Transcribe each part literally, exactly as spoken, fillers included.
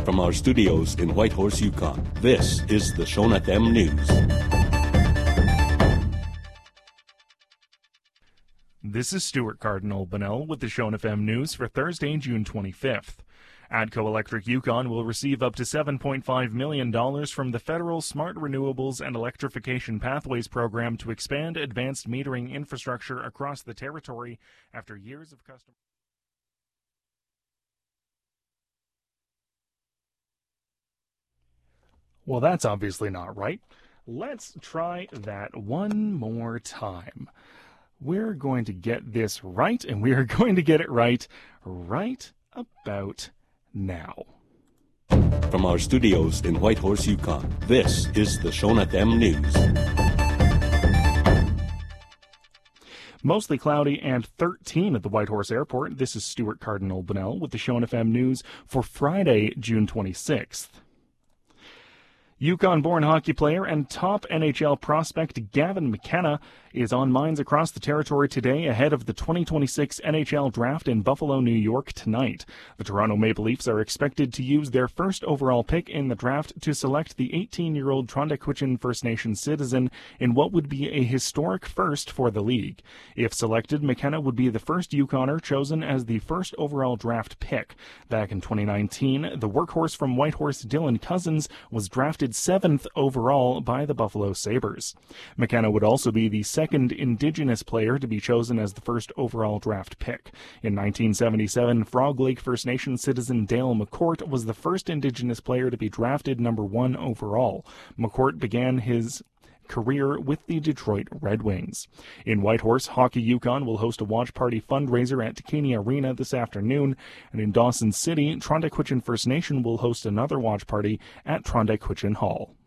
From our studios in Whitehorse, Yukon, this is the Shone F M News. This is Stuart Cardinal Bunnell with the Shone F M News for Thursday, June twenty-fifth. ATCO Electric Yukon will receive up to seven point five million dollars from the federal Smart Renewables and Electrification Pathways program to expand advanced metering infrastructure across the territory after years of customer. Well, that's obviously not right. Let's try that one more time. We're going to get this right, and we are going to get it right right about now. From our studios in Whitehorse, Yukon, this is the Shone F M News. Mostly cloudy and thirteen at the Whitehorse Airport. This is Stuart Cardinal Bunnell with the Shone F M News for Friday, June twenty-sixth. Yukon-born hockey player and top N H L prospect Gavin McKenna is on minds across the territory today ahead of the twenty twenty-six N H L draft in Buffalo, New York tonight. The Toronto Maple Leafs are expected to use their first overall pick in the draft to select the eighteen-year-old Trondequitchin First Nation citizen in what would be a historic first for the league. If selected, McKenna would be the first Yukoner chosen as the first overall draft pick. Back in twenty nineteen, the workhorse from Whitehorse Dylan Cousins was drafted seventh overall by the Buffalo Sabres. McKenna would also be the second Indigenous player to be chosen as the first overall draft pick. In nineteen seventy-seven, Frog Lake First Nation citizen Dale McCourt was the first Indigenous player to be drafted number one overall. McCourt began his career with the Detroit Red Wings. In Whitehorse, Hockey Yukon will host a watch party fundraiser at Takini Arena this afternoon, and in Dawson City, Trondequitchin First Nation will host another watch party at Trondequitchin Hall.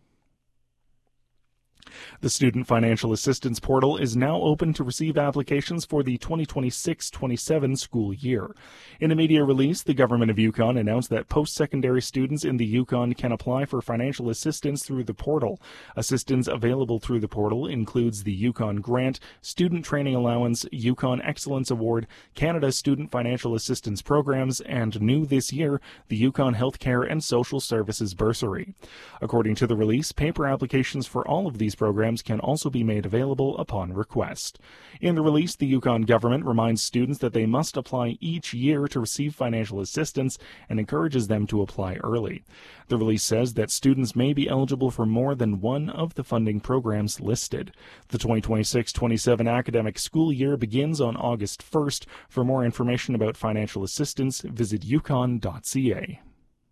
The Student Financial Assistance Portal is now open to receive applications for the twenty twenty-six twenty-seven school year. In a media release, the Government of Yukon announced that post-secondary students in the Yukon can apply for financial assistance through the portal. Assistance available through the portal includes the Yukon Grant, Student Training Allowance, Yukon Excellence Award, Canada Student Financial Assistance Programs, and new this year, the Yukon Healthcare and Social Services Bursary. According to the release, paper applications for all of these programs can also be made available upon request. In the release, the Yukon government reminds students that they must apply each year to receive financial assistance and encourages them to apply early. The release says that students may be eligible for more than one of the funding programs listed. The twenty twenty-six twenty-seven academic school year begins on August first. For more information about financial assistance, visit yukon dot c a.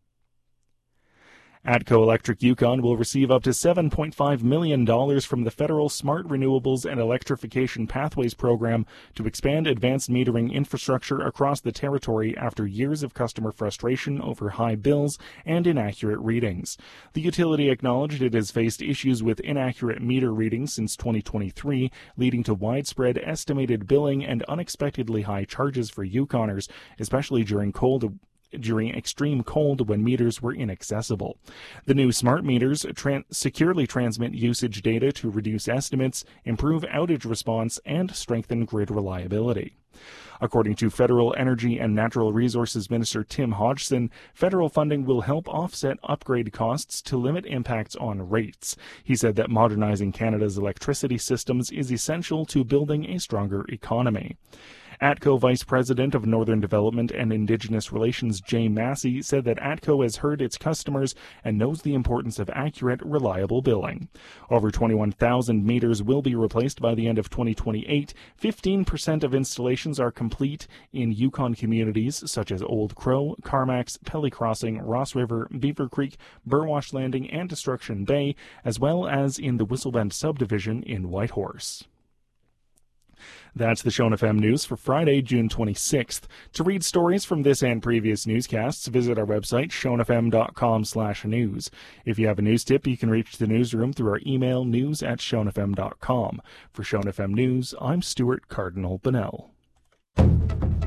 ATCO Electric Yukon will receive up to seven point five million dollars from the federal Smart Renewables and Electrification Pathways program to expand advanced metering infrastructure across the territory after years of customer frustration over high bills and inaccurate readings. The utility acknowledged it has faced issues with inaccurate meter readings since twenty twenty-three, leading to widespread estimated billing and unexpectedly high charges for Yukoners, especially during cold during extreme cold when meters were inaccessible. The new smart meters tran- securely transmit usage data to reduce estimates, improve outage response, and strengthen grid reliability. According to Federal Energy and Natural Resources Minister Tim Hodgson, federal funding will help offset upgrade costs to limit impacts on rates. He said that modernizing Canada's electricity systems is essential to building a stronger economy. ATCO Vice President of Northern Development and Indigenous Relations Jay Massey said that ATCO has heard its customers and knows the importance of accurate, reliable billing. Over twenty-one thousand meters will be replaced by the end of twenty twenty-eight. fifteen percent of installations are complete in Yukon communities such as Old Crow, Carmax, Pelly Crossing, Ross River, Beaver Creek, Burwash Landing, and Destruction Bay, as well as in the Whistlebend subdivision in Whitehorse. That's the Shone F M News for Friday, June twenty-sixth. To read stories from this and previous newscasts, visit our website, shone f m dot com slash news. If you have a news tip, you can reach the newsroom through our email, news at shone f m dot com. For Shone F M News, I'm Stuart Cardinal Bunnell.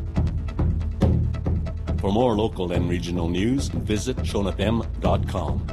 For more local and regional news, visit shone f m dot com.